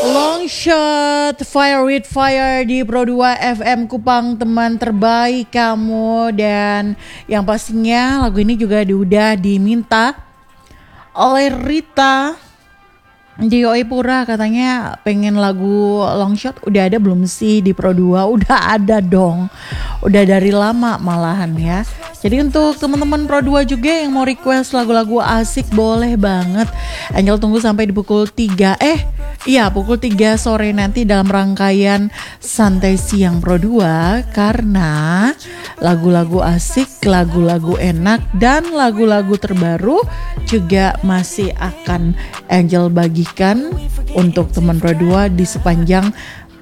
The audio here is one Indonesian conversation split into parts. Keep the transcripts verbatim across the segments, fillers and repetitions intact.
Long shot Fire with Fire di Pro dua F M Kupang, teman terbaik kamu. Dan yang pastinya lagu ini juga udah diminta oleh Rita di Oipura, katanya pengen lagu long shot. Udah ada belum sih di Pro dua? Udah ada dong, udah dari lama malahan ya. Jadi untuk teman-teman Pro dua juga yang mau request lagu-lagu asik boleh banget. Angel tunggu sampai di pukul tiga. Eh iya pukul tiga sore nanti dalam rangkaian Santai Siang Pro dua. Karena lagu-lagu asik, lagu-lagu enak, dan lagu-lagu terbaru juga masih akan Angel bagikan untuk teman Pro dua di sepanjang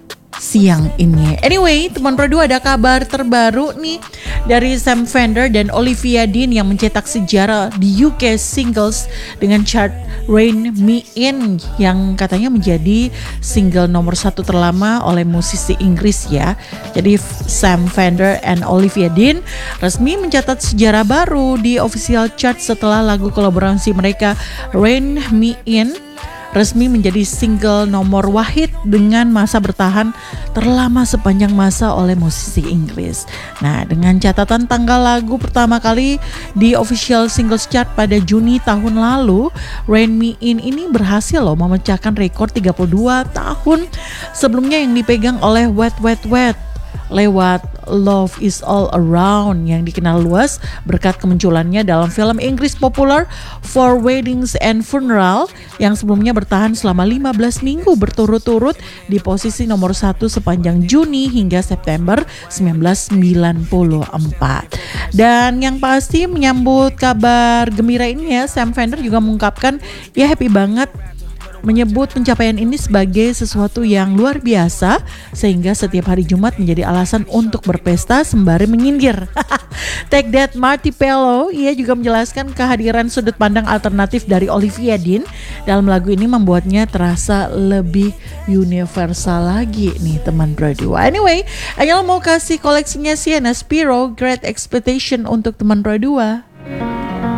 siang ini. Anyway, teman Pro dua, ada kabar terbaru nih dari Sam Fender dan Olivia Dean yang mencetak sejarah di U K singles dengan chart Rain Me In yang katanya menjadi single nomor satu terlama oleh musisi Inggris ya. Jadi Sam Fender and Olivia Dean resmi mencatat sejarah baru di official chart setelah lagu kolaborasi mereka Rain Me In resmi menjadi single nomor wahid dengan masa bertahan terlama sepanjang masa oleh musisi Inggris. Nah, dengan catatan tanggal lagu pertama kali di official singles chart pada Juni tahun lalu, Rain Me In ini berhasil loh memecahkan rekor tiga puluh dua tahun sebelumnya yang dipegang oleh Wet Wet Wet lewat Love Is All Around yang dikenal luas berkat kemunculannya dalam film Inggris populer For Weddings and Funeral yang sebelumnya bertahan selama lima belas minggu berturut-turut di posisi nomor satu sepanjang Juni hingga September seribu sembilan ratus sembilan puluh empat. Dan yang pasti menyambut kabar gembira ini ya, Sam Fender juga mengungkapkan ya happy banget, menyebut pencapaian ini sebagai sesuatu yang luar biasa sehingga setiap hari Jumat menjadi alasan untuk berpesta sembari menyindir. Take That Marty Pello, ia juga menjelaskan kehadiran sudut pandang alternatif dari Olivia Dean dalam lagu ini membuatnya terasa lebih universal lagi nih teman Pro dua. Anyway, Angel mau kasih koleksinya Sienna Spiro Great Expectation untuk teman Pro dua.